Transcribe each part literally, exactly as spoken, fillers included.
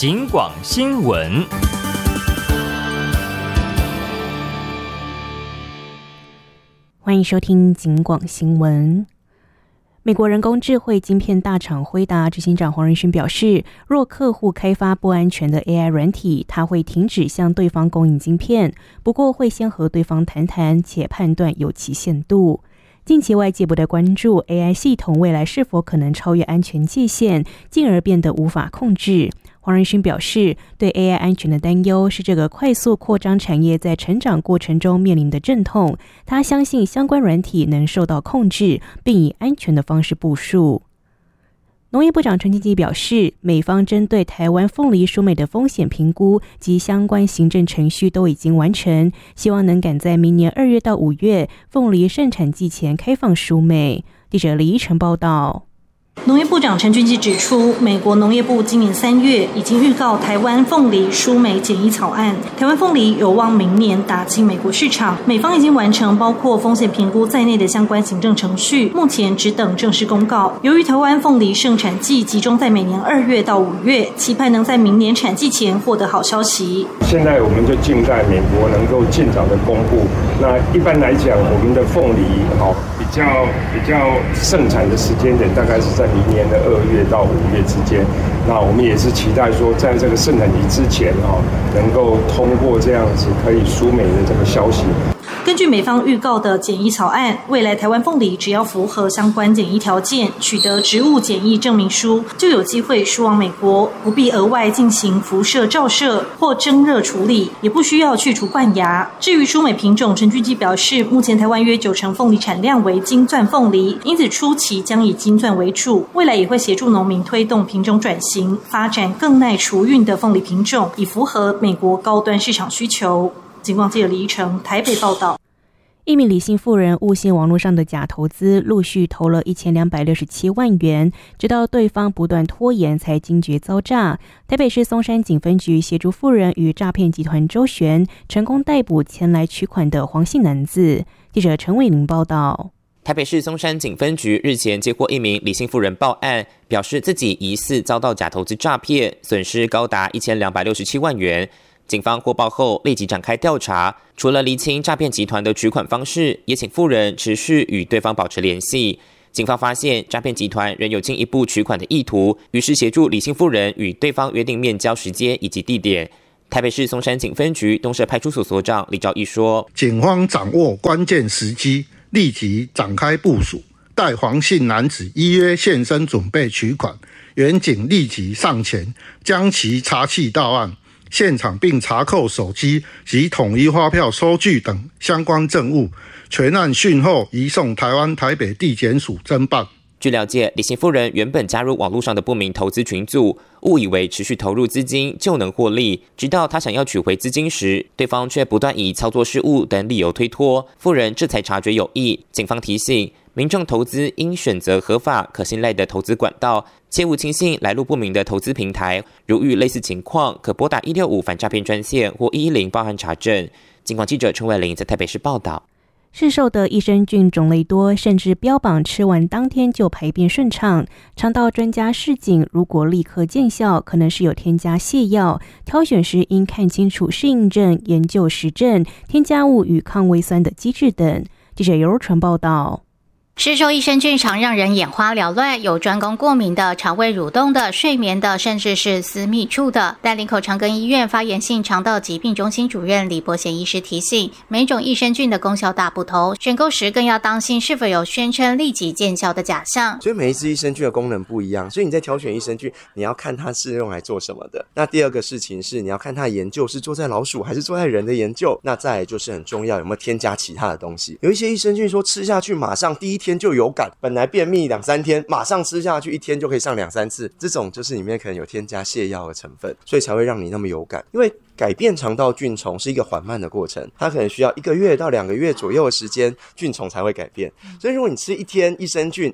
警广新闻。 欢迎收听警广新闻。美国人工智慧晶片大厂辉达执行长黄仁勋表示，若客户开发不安全的 A I 软体，他会停止向对方供应晶片，不过会先和对方谈谈，且判断有其限度。近期外界不断关注 A I 系统未来是否可能超越安全界限，进而变得无法控制。黄仁勋表示，对 A I 安全的担忧是这个快速扩张产业在成长过程中面临的阵痛。他相信相关软体能受到控制，并以安全的方式部署。农业部长陈进基表示，美方针对台湾凤梨输美的风险评估及相关行政程序都已经完成，希望能赶在明年二月到五月凤梨盛产季前开放输美。记者李依晨报道。 农业部长陈俊基指出，美国农业部今年三月已经预告台湾凤梨输美检疫草案，台湾凤梨有望明年打进美国市场。美方已经完成包括风险评估在内的相关行政程序，目前只等正式公告。由于台湾凤梨盛产季集中在每年二月到五月，期盼能在明年产季前获得好消息。 现在我们就静待美国能够尽早的公布。那一般来讲，我们的凤梨好比较比较盛产的时间点大概是在明年的二月到五月之间，那我们也是期待说，在这个盛产期之前哦，能够通过这样子可以输美的这个消息。 根据美方预告的检疫草案，未来台湾凤梨只要符合相关检疫条件，取得植物检疫证明书，就有机会输往美国，不必额外进行辐射照射或蒸热处理，也不需要去除冠芽。至于输美品种，陈俊基表示，目前台湾约九成凤梨产量为金钻凤梨，因此初期将以金钻为主，未来也会协助农民推动品种转型，发展更耐除运的凤梨品种，以符合美国高端市场需求。警广记者李依晨台北报道。 一名李姓妇人误信网络上的假投资，陆续投了一千两百六十七万元，直到对方不断拖延，才惊觉遭诈。台北市松山警分局协助妇人与诈骗集团周旋，成功逮捕前来取款的黄姓男子。记者陈伟玲报道。 台北市松山警分局日前接获一名李姓妇人报案，表示自己疑似遭到假投资诈骗，损失高达一千两百六十七万元。警方获报后立即展开调查，除了厘清诈骗集团的取款方式，也请妇人持续与对方保持联系。警方发现诈骗集团仍有进一步取款的意图，于是协助李姓妇人与对方约定面交时间以及地点。台北市松山警分局东社派出所所长李兆义说， 警方掌握关键时机，立即展开部署，待黄姓男子依约现身准备取款，员警立即上前将其查缉到案现场，并查扣手机及统一发票收据等相关证物，全案讯后移送台湾台北地检署侦办。 据了解，李姓妇人原本加入网络上的不明投资群组，误以为持续投入资金就能获利，直到他想要取回资金时，对方却不断以操作失误等理由推脱，妇人这才察觉有异。警方提醒民众投资应选择合法可信赖的投资管道，切勿轻信来路不明的投资平台。如遇类似情况，可拨打一六五反诈骗专线或一一零报案查证。警广记者陈伟玲在台北市报道。 市售的益生菌种类多，甚至标榜吃完当天就排便顺畅。肠道专家示警，如果立刻见效，可能是有添加泻药。挑选时应看清楚适应症、研究实证、添加物与抗胃酸的机制等。记者尤如纯报道。 市售益生菌常让人眼花缭乱，有专攻过敏的、肠胃蠕动的、睡眠的，甚至是私密处的。但林口长庚医院发炎性肠道疾病中心主任李伯贤医师提醒，每种益生菌的功效大不同，选购时更要当心是否有宣称立即见效的假象。 所以每一支益生菌的功能不一样，所以你在挑选益生菌，你要看它是用来做什么的。那第二个事情是，你要看它的研究是做在老鼠还是做在人的研究。那再来就是很重要，有没有添加其他的东西。有一些益生菌说吃下去马上第一天就有感，本来便秘两三天，马上吃下去一天就可以上两三次，这种就是里面可能有添加泻药的成分，所以才会让你那么有感。因为改变肠道菌虫是一个缓慢的过程，它可能需要一个月到两个月左右的时间，菌虫才会改变。所以如果你吃一天益生菌，哎，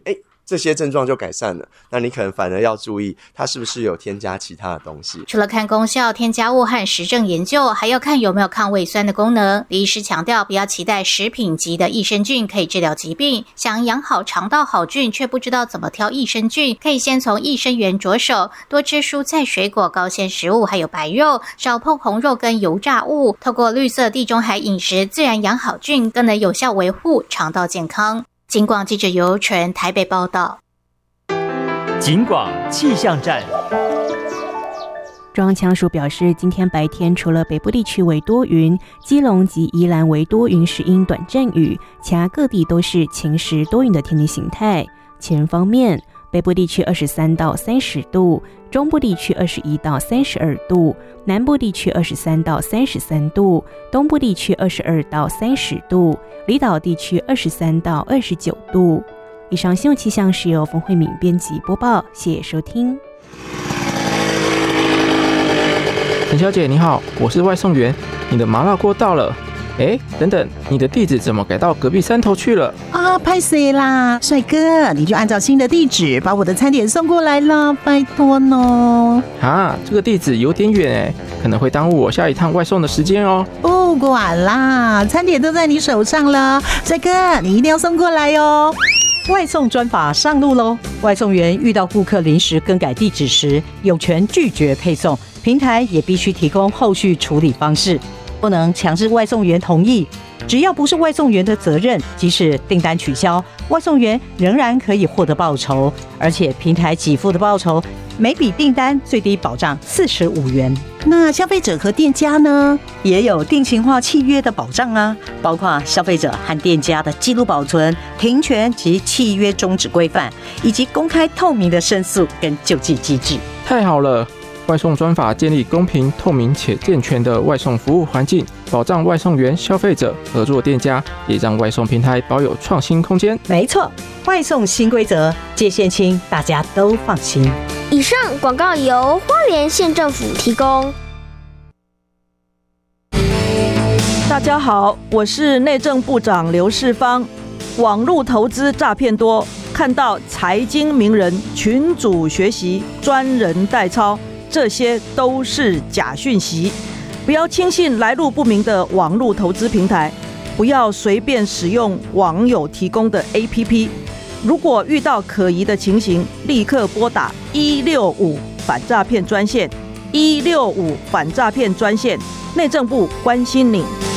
这些症状就改善了，那你可能反而要注意它是不是有添加其他的东西。 除了看功效、添加物和实证研究，还要看有没有抗胃酸的功能。李医师强调，不要期待食品级的益生菌可以治疗疾病，想养好肠道好菌却不知道怎么挑益生菌，可以先从益生元着手，多吃蔬菜水果、高纤食物还有白肉，少碰红肉跟油炸物，透过绿色地中海饮食自然养好菌，更能有效维护肠道健康。警广记者尤纯台北报道。 警广气象站。 中央气象署表示，今天白天除了北部地区为多云，基隆及宜兰为多云时阴短阵雨，其他各地都是晴时多云的天气形态。气温方面，北部地区二十三到三十度，中部地区二十一到三十二度，南部地区二十三到三十三度，东部地区二十二到三十度，离岛地区二十三到二十九度。以上新闻气象是由冯慧敏编辑播报，谢谢收听。 陈小姐你好，我是外送员，你的麻辣锅到了。哎，等等，你的地址怎么改到隔壁山头去了？ 啊，拍谁啦，帅哥，你就按照新的地址把我的餐点送过来啦，拜托呢。 啊，这个地址有点远哎，可能会耽误我下一趟外送的时间哦。 不管啦，餐点都在你手上了，帅哥，你一定要送过来哦。 外送专法上路喽！外送员遇到顾客临时更改地址时，有权拒绝配送，平台也必须提供后续处理方式，不能强制外送员同意。只要不是外送员的责任，即使订单取消，外送员仍然可以获得报酬，而且平台给付的报酬每笔订单最低保障四十五元。 那消费者和店家呢， 也有定型化契约的保障啊，包括消费者和店家的记录保存、停权及契约终止规范，以及公开透明的申诉跟救济机制。 太好了！外送专法建立公平、透明且健全的外送服务环境，保障外送员、消费者、合作店家，也让外送平台保有创新空间。 没错，外送新规则界限清，大家都放心。 以上广告由花莲县政府提供。 大家好，我是内政部长刘世芳。网络投资诈骗多，看到财经名人群组学习、专人代操，这些都是假讯息。不要轻信来路不明的网络投资平台，不要随便使用网友提供的 A P P。如果遇到可疑的情形，立刻拨打一六五反诈骗专线，一六五反诈骗专线，内政部关心您。